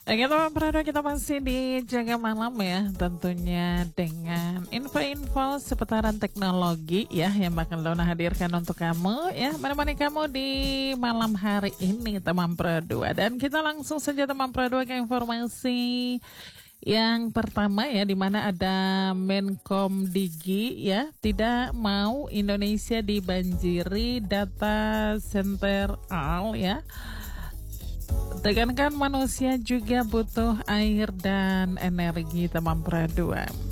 Oke teman Prado, kita masih di Jaga Malam ya, tentunya dengan info-info seputaran teknologi ya yang bakal Dona hadirkan untuk kamu ya, menemani kamu di malam hari ini teman Prado. Dan kita langsung saja teman Prado ke informasi yang pertama ya, di mana ada Menkom Digi ya tidak mau Indonesia dibanjiri data center ya. Tekankan manusia juga butuh air dan energi teman Prado.